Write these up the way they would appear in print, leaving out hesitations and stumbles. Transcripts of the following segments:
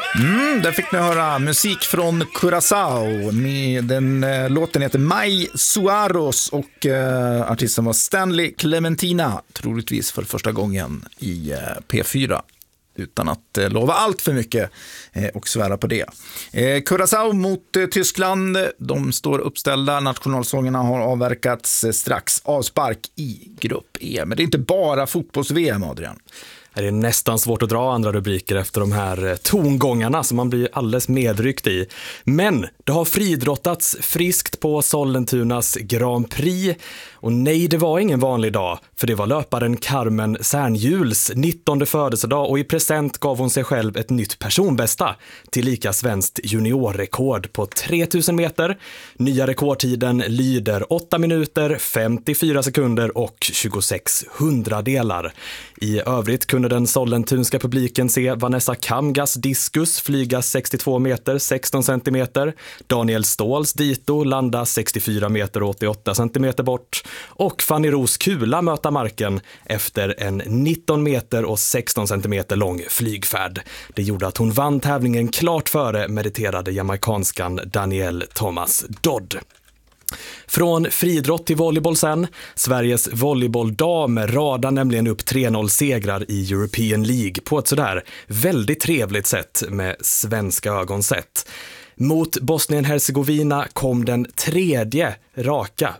Där fick ni höra musik från Curaçao. Den låten heter Mai Suaros och artisten var Stanley Clementina, troligtvis för första gången i P4. Utan att lova allt för mycket och svära på det. Curaçao mot Tyskland. De står uppställda. Nationalsångerna har avverkats strax. Avspark i grupp E. Men det är inte bara fotbolls-VM, Adrian. Det är nästan svårt att dra andra rubriker efter de här tongångarna som man blir alldeles medryckt i. Men det har friidrottats friskt på Sollentunas Grand Prix. Och nej, det var ingen vanlig dag, för det var löparen Carmen Särnhjuls 19:e födelsedag och i present gav hon sig själv ett nytt personbästa, tillika svenskt juniorrekord på 3000 meter. Nya rekordtiden lyder 8 minuter, 54 sekunder och 26 hundradelar. I övrigt kunde den sollentunska publiken se Vanessa Kamgas diskus flyga 62 meter, 16 centimeter. Daniel Ståhls dito landa 64 meter, 88 centimeter bort. Och Fanny Ros kula möta marken efter en 19 meter och 16 centimeter lång flygfärd. Det gjorde att hon vann tävlingen klart före meriterade jamaikanskan Danielle Thomas Dodd. Från friidrott till volleyboll sen. Sveriges volleybolldamer radar nämligen upp 3-0-segrar i European League på ett sådär väldigt trevligt sätt med svenska ögon sett. Mot Bosnien-Hercegovina kom den fjärde raka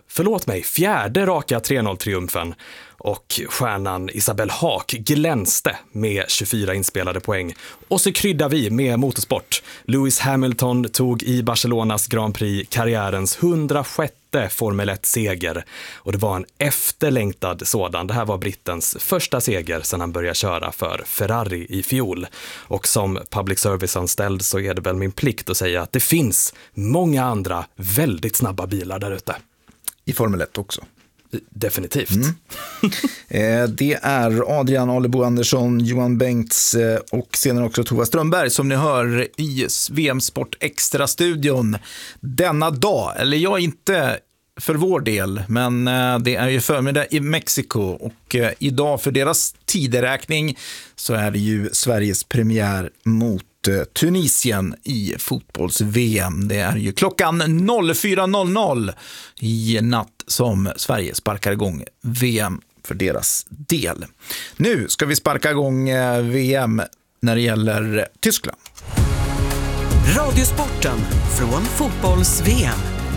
3-0-triumfen och stjärnan Isabelle Haak glänste med 24 inspelade poäng. Och så kryddar vi med motorsport. Lewis Hamilton tog i Barcelonas Grand Prix karriärens 106:e Formel 1-seger. Och det var en efterlängtad sådan. Det här var brittens första seger sedan han började köra för Ferrari i fjol. Och som public service-anställd så är det väl min plikt att säga att det finns många andra väldigt snabba bilar där ute. I Formel 1 också. Definitivt. Det är Adrian Alebo Andersson, Johan Bengts och senare också Tova Strömberg som ni hör i VM Sport Extra-studion denna dag. Eller jag inte för vår del, men det är ju förmiddag i Mexiko och idag för deras tideräkning så är det ju Sveriges premiär mot Tunisien i fotbolls-VM. Det är ju klockan 04.00 i natt som Sverige sparkar igång VM för deras del. Nu ska vi sparka igång VM när det gäller Tyskland. Radiosporten från fotbolls-VM.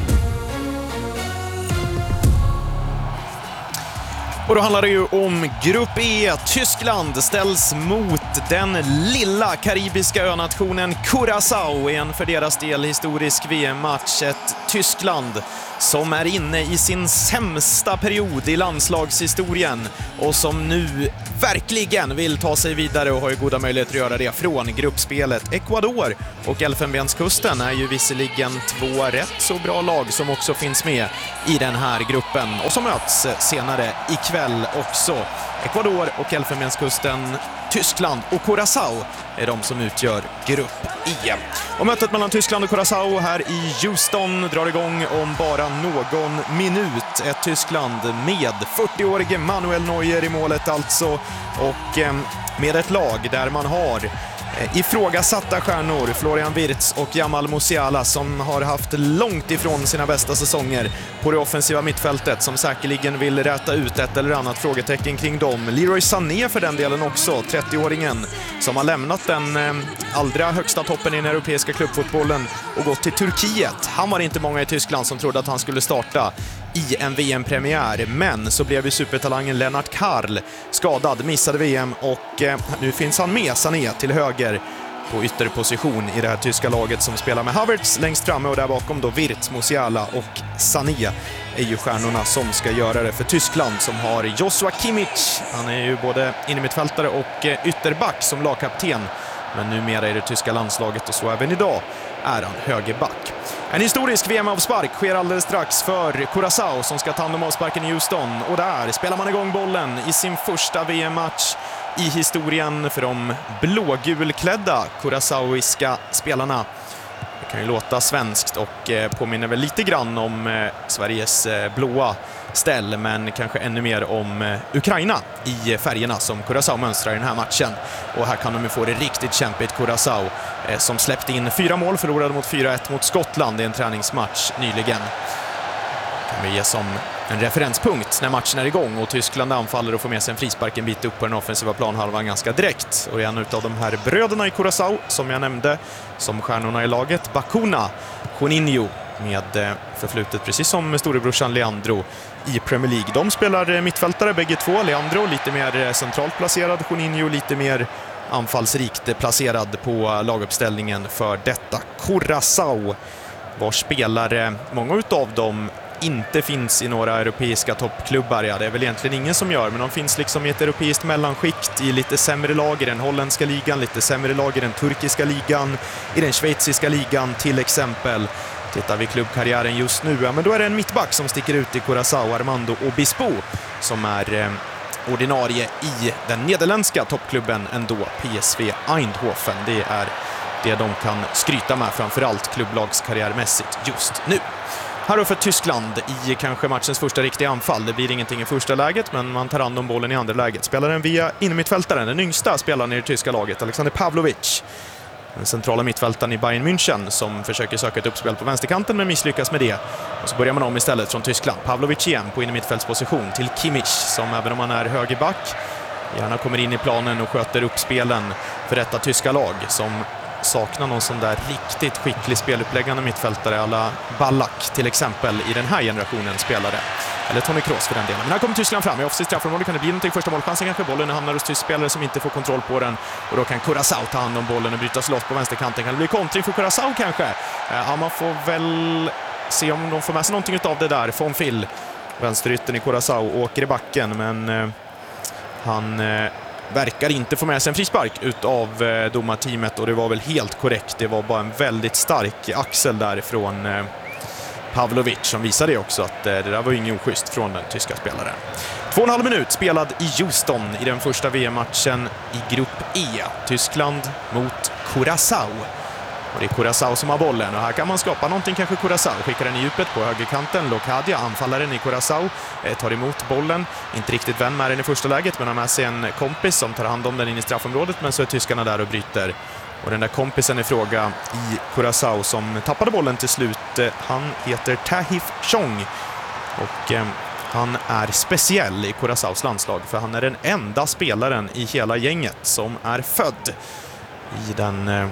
Och då handlar det ju om Grupp E. Tyskland ställs mot den lilla karibiska önationen Curaçao i en för deras del historisk VM-match. Ett Tyskland som är inne i sin sämsta period i landslagshistorien och som nu verkligen vill ta sig vidare och har ju goda möjligheter att göra det från gruppspelet. Ecuador och Elfenbenskusten är ju visserligen två rätt så bra lag som också finns med i den här gruppen och som möts senare ikväll också. Ecuador och Elfenbenskusten, Tyskland och Curaçao är de som utgör grupp E. Och mötet mellan Tyskland och Curaçao här i Houston drar igång om bara någon minut. Ett Tyskland med 40-årige Manuel Neuer i målet alltså och med ett lag där man har ifrågasatta stjärnor, Florian Wirtz och Jamal Musiala som har haft långt ifrån sina bästa säsonger på det offensiva mittfältet som säkerligen vill räta ut ett eller annat frågetecken kring dem. Leroy Sané för den delen också, 30-åringen som har lämnat den allra högsta toppen i den europeiska klubbfotbollen och gått till Turkiet. Han var inte många i Tyskland som trodde att han skulle starta i en VM-premiär, men så blev ju supertalangen Lennart Karl skadad, missade VM och nu finns han med, Sané till höger på ytterposition i det här tyska laget som spelar med Havertz längst framme och där bakom då Wirtz, Musiala och Sané är ju stjärnorna som ska göra det för Tyskland som har Joshua Kimmich, han är ju både innermittfältare och ytterback som lagkapten men numera i det tyska landslaget och så även idag är han högerback. En historisk VM-avspark sker alldeles strax för Curaçao som ska ta hand om avsparken i Houston. Och där spelar man igång bollen i sin första VM-match i historien för de blågulklädda curaçaoiska spelarna. Det kan ju låta svenskt och påminner väl lite grann om Sveriges blåa ställ, men kanske ännu mer om Ukraina i färgerna som Curaçao mönstrar i den här matchen. Och här kan de ju få det riktigt kämpigt. Curaçao som släppte in 4 mål, förlorade mot 4-1 mot Skottland i en träningsmatch nyligen. Kan vi ge som en referenspunkt när matchen är igång och Tyskland anfaller och får med sig en frispark en bit upp på den offensiva planhalvan ganska direkt. Och en av de här bröderna i Curaçao som jag nämnde som stjärnorna i laget, Bacuna, Juninho, med förflutet precis som storebrorsan Leandro i Premier League. De spelar mittfältare bägge två. Leandro lite mer centralt placerad, Juninho lite mer anfallsrikt placerad på laguppställningen för detta Curaçao, vars spelare, många utav dem, inte finns i några europeiska toppklubbar. Ja, det är väl egentligen ingen som gör, men de finns liksom i ett europeiskt mellanskikt, i lite sämre lag i den holländska ligan, lite sämre lag i den turkiska ligan, i den schweiziska ligan till exempel. Tittar vi klubbkarriären just nu, ja, men då är det en mittback som sticker ut i Curaçao, Armando Obispo, som är ordinarie i den nederländska toppklubben ändå, PSV Eindhoven. Det är det de kan skryta med, framförallt klubblagskarriärmässigt just nu. Här då för Tyskland i kanske matchens första riktiga anfall. Det blir ingenting i första läget, men man tar hand om bollen i andra läget. Spelaren via innermittfältaren, den yngsta spelaren i det tyska laget, Alexander Pavlovic. Den centrala mittfältaren i Bayern München som försöker söka ett uppspel på vänsterkanten men misslyckas med det. Och så börjar man om istället från Tyskland. Pavlovic igen på innermittfältsposition till Kimmich, som även om han är högerback gärna kommer in i planen och sköter upp spelen för detta tyska lag som saknar någon sån där riktigt skicklig speluppläggande mittfältare, alla Ballack till exempel i den här generationen spelare. Eller Toni Kroos för den delen. Men här kommer Tyskland fram. I offensivt straffområde kan det bli någonting. Första målchansen kanske. Bollen hamnar hos tysk spelare som inte får kontroll på den. Och då kan Curaçao ta hand om bollen och bryta loss på vänsterkanten. Kan det bli kontring för Curaçao kanske? Ja, man får väl se om de får med sig någonting av det där. Von Phil, vänsterytten i Curaçao, åker i backen, men han verkar inte få med sig en frispark utav domarteamet, och det var väl helt korrekt. Det var bara en väldigt stark axel där från Pavlovic som visade det också, att det där var inget oschysst från den tyska spelaren. 2,5 minut spelad i Houston i den första VM-matchen i grupp E. Tyskland mot Curaçao. Och det är Curaçao som har bollen, och här kan man skapa någonting kanske. Curaçao skickar den i djupet på högerkanten. Locadia, anfallaren i Curaçao, tar emot bollen. Inte riktigt vän med den i första läget, men har med sig en kompis som tar hand om den in i straffområdet, men så är tyskarna där och bryter. Och den där kompisen i fråga i Curaçao som tappade bollen till slut, han heter Tahith Chong. Och han är speciell i Curaçaos landslag, för han är den enda spelaren i hela gänget som är född i den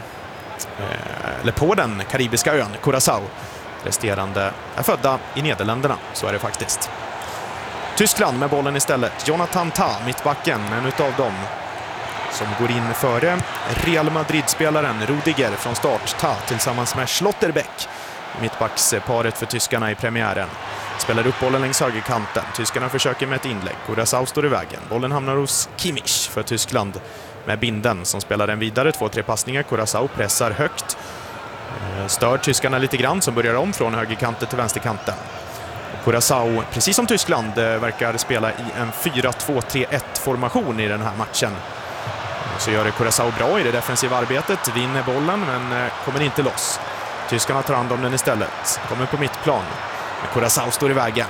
eller på den karibiska ön Curaçao. Resterande är födda i Nederländerna, så är det faktiskt. Tyskland med bollen istället. Jonathan Tah, mittbacken, en utav dem som går in före Real Madrid-spelaren Rudiger från start. Tah tillsammans med Schlotterbeck, mittbacksparet för tyskarna i premiären. Spelar upp bollen längs högerkanten. Tyskarna försöker med ett inlägg. Curaçao står i vägen. Bollen hamnar hos Kimmich för Tyskland med binden som spelar den vidare. 2-3 passningar. Curaçao pressar högt. Stör tyskarna lite grann, som börjar om från högerkanten till vänsterkanten. Curaçao, precis som Tyskland, verkar spela i en 4-2-3-1-formation i den här matchen. Så gör det Curaçao bra i det defensiva arbetet. Vinner bollen men kommer inte loss. Tyskarna tar hand om den istället. Kommer på mittplan. Curaçao står i vägen.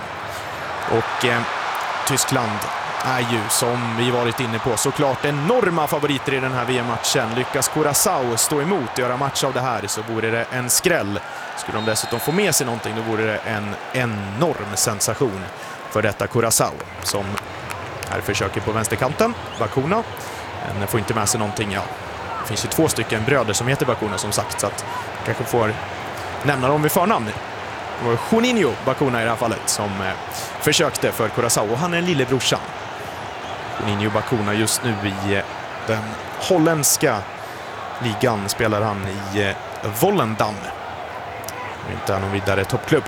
Och Tyskland är ju, som vi varit inne på, såklart enorma favoriter i den här VM-matchen. Lyckas Curaçao stå emot och göra match av det här, så vore det en skräll. Skulle de dessutom få med sig någonting, då vore det en enorm sensation för detta Curaçao, som här försöker på vänsterkanten. Bacuna, men får inte med sig någonting. Ja, det finns ju 2 stycken bröder som heter Bacuna, som sagt, så att kanske får nämna dem vid förnamn. Det var Juninho Bacuna i det här fallet som försökte för Curaçao, och han är en lillebrorsan. Juninho Bacuna just nu i den holländska ligan spelar han i Volendam. Inte någon vidare toppklubb.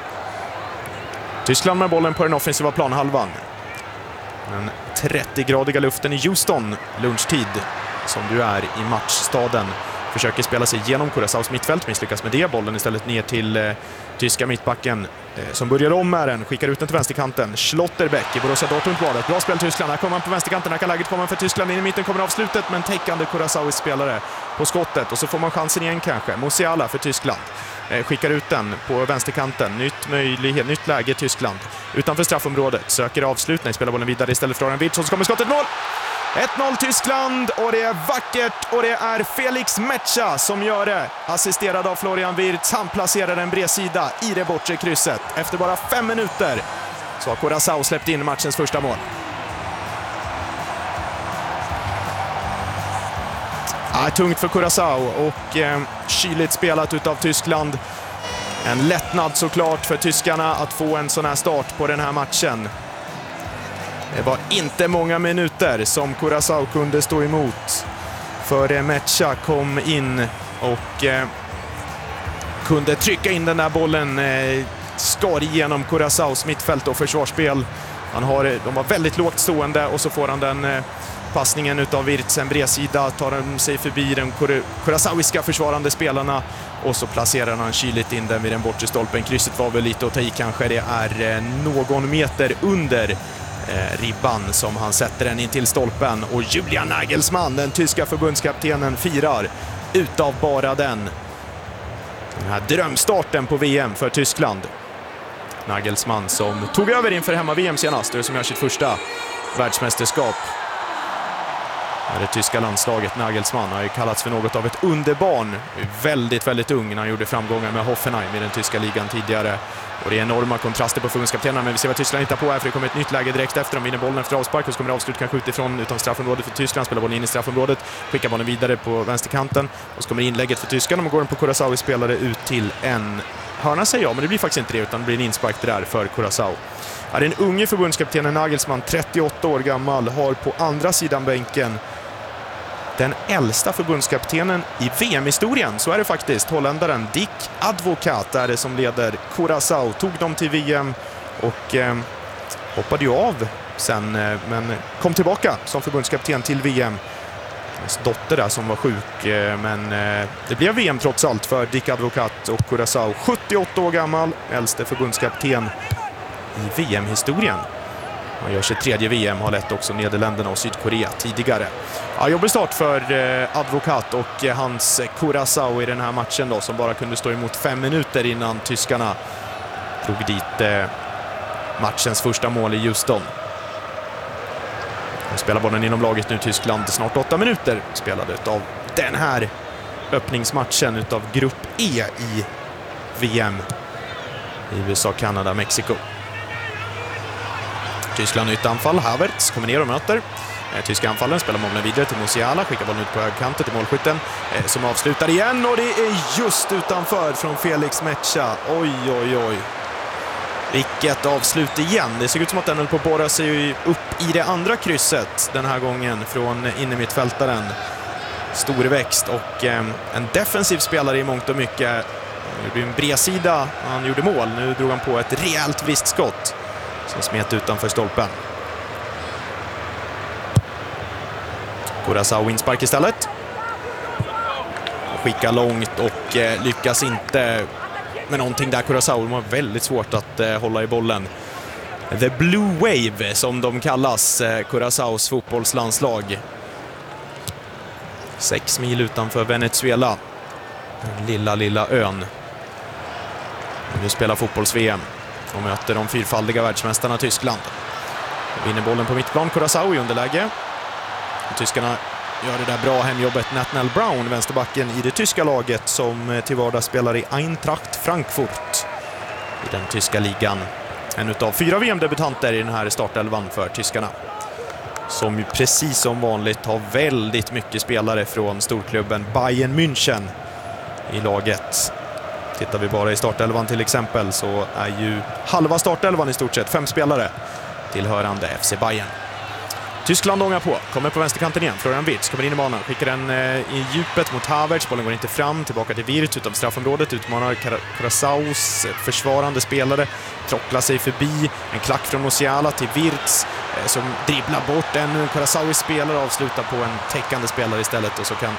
Tyskland med bollen på den offensiva planhalvan. Den 30-gradiga luften i Houston lunchtid, som du är i matchstaden försöker spela sig genom Curaçaos mittfält, misslyckas med det. Bollen istället ner till tyska mittbacken som börjar om med den, skickar ut den till vänsterkanten. Schlotterbeck i Borussia Dortmund-bladet. Bra spel Tyskland, här kommer han på vänsterkanten, här kan läget komma för Tyskland. In i mitten kommer avslutet, men täckande Curaçaos spelare på skottet, och så får man chansen igen kanske. Musiala för Tyskland. Skickar ut den på vänsterkanten. Nytt läge Tyskland. Utanför straffområdet. Söker avslutning. Spelar bollen vidare istället för Florian Wirtz. Och så kommer skottet, mål! 1-0 Tyskland, och det är vackert, och det är Felix Metsä som gör det. Assisterad av Florian Wirtz. Han placerar en bredsida i det bortre krysset. Efter bara 5 minuter så har Curaçao släppt in matchens första mål. Tungt för Curaçao och kyligt spelat utav Tyskland. En lättnad såklart för tyskarna att få en sån här start på den här matchen. Det var inte många minuter som Curaçao kunde stå emot för Metsä kom in och kunde trycka in den där bollen, skar igenom Curaçaos mittfält och försvarsspel. De var väldigt lågt stående, och så får han den passningen utav Wirtz, en bredsida, tar de sig förbi de curaçaoiska försvarande spelarna, och så placerar han kyligt in den vid den bortre stolpen. Krysset var väl lite att ta i kanske, det är någon meter under ribban som han sätter den in till stolpen, och Julian Nagelsmann, den tyska förbundskaptenen, firar utav bara den här drömstarten på VM för Tyskland. Nagelsmann som tog över inför hemma-VM senast, det som gör sitt första världsmästerskap. Det tyska landslaget, Nagelsmann, har ju kallats för något av ett underbarn. Väldigt, väldigt ung när han gjorde framgångar med Hoffenheim i den tyska ligan tidigare. Och det är enorma kontraster på förbundskaptenerna, men vi ser vad Tyskland hittar på här, för det kommer ett nytt läge direkt efter. De vinner bollen efter avspark, och så kommer det avslut kanske utifrån utan straffområdet för Tyskland. Spelar bollen in i straffområdet, skickar bollen vidare på vänsterkanten, och så kommer inlägget för Tyskland, och går den på Curaçao spelare ut till en hörna, säger jag, men det blir faktiskt inte det, utan det blir en inspark där för Curaçao. Ja, den unge förbundskaptenen Nagelsmann, 38 år gammal, har på andra sidan bänken den äldsta förbundskaptenen i VM-historien. Så är det faktiskt. Holländaren Dick Advocaat är det som leder Curaçao. Tog dem till VM och hoppade ju av sen, men kom tillbaka som förbundskapten till VM. Hans dotter där som var sjuk, men det blev VM trots allt för Dick Advocaat och Curaçao. 78 år gammal, äldste förbundskapten i VM-historien. Han gör sitt 3:e VM, har lett också Nederländerna och Sydkorea tidigare. Ja, jobbig start för Advocaat och hans Curaçao i den här matchen då, som bara kunde stå emot 5 minuter innan tyskarna drog dit matchens första mål i Houston. De spelar bollen inom laget nu, Tyskland, snart 8 minuter spelade av den här öppningsmatchen utav Grupp E i VM i USA, Kanada, Mexiko. Tyskland nytt anfall, Havertz kommer ner och möter. Tyska anfallen spelar bollen vidare till Musiala, skickar bollen ut på högkanten till målskytten som avslutar igen, och det är just utanför från Felix Metsä. Oj, oj, oj. Vilket avslut igen. Det ser ut som att den höll på att borra sig upp i det andra krysset den här gången från innermittfältaren. Storväxt och en defensiv spelare i mångt och mycket. Det blir en bredsida, han gjorde mål. Nu drog han på ett rejält vristskott som smet utanför stolpen. Curaçao inspark istället. Skickar långt och lyckas inte med någonting där. Curaçao, de har väldigt svårt att hålla i bollen. The Blue Wave som de kallas, Curaçaos fotbollslandslag. 6 mil utanför Venezuela. Den lilla ön. Nu spelar fotbolls-VM och möter de fyrfaldiga världsmästarna Tyskland. Vinner bollen på mittplan, Curaçao i underläge. Tyskarna gör det där bra hemjobbet. Nathaniel Brown, vänsterbacken i det tyska laget som till vardags spelar i Eintracht Frankfurt i den tyska ligan. En utav 4 VM-debutanter i den här startelvan för tyskarna. Som ju precis som vanligt har väldigt mycket spelare från storklubben Bayern München i laget. Tittar vi bara i startelvan till exempel så är ju halva startelvan i stort sett 5 spelare tillhörande FC Bayern. Tyskland ångar på, kommer på vänsterkanten igen. Florian Wirtz kommer in i banan, skickar den i djupet mot Havertz. Bollen går inte fram, tillbaka till Wirtz utav straffområdet. Utmanar Curaçaos försvarande spelare. Trocklar sig förbi, en klack från Musiala till Wirtz som dribblar bort en Curaçaos spelare och avslutar på en täckande spelare istället. Och så kan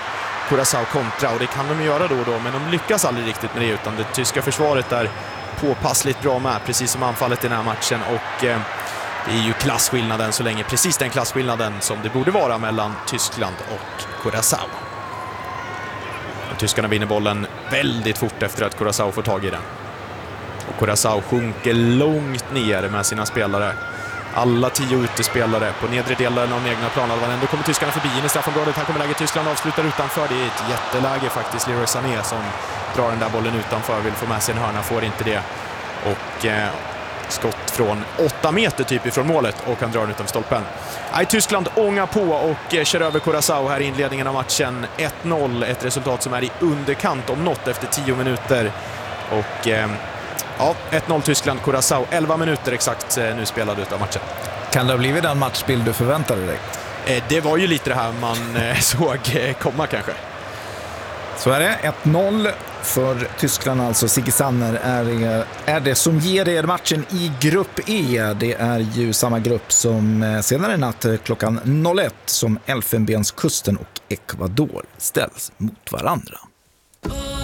Curaçao kontra, och det kan de göra då och då, men de lyckas aldrig riktigt med det, utan det tyska försvaret är påpassligt bra med, precis som anfallet i den här matchen, och det är ju klasskillnaden så länge, precis den klasskillnaden som det borde vara mellan Tyskland och Curaçao. Och tyskarna vinner bollen väldigt fort efter att Curaçao får tag i den. Och Curaçao sjunker långt ner med sina spelare. Alla 10 utespelare på nedre delen av den egna planen. Ändå kommer tyskarna förbi in i straffområdet. Här kommer läget, Tyskland avslutar utanför. Det är ett jätteläge faktiskt. Leroy Sané som drar den där bollen utanför, vill få med sig en hörna, får inte det. Och skott från 8 meter typ ifrån målet, och han drar den utanför stolpen. Tyskland ångar på och kör över Curaçao här i inledningen av matchen. 1-0, ett resultat som är i underkant om något efter 10 minuter. Och 1-0 Tyskland, Curaçao, 11 minuter exakt nu spelade ut av matchen. Kan det ha blivit den matchbild du förväntade dig? Det var ju lite det här man såg komma kanske. Så är det, 1-0 för Tyskland alltså. Sigge Sanner är det som ger er matchen i grupp E. Det är ju samma grupp som senare i natt klockan 01 som Elfenbenskusten och Ecuador ställs mot varandra.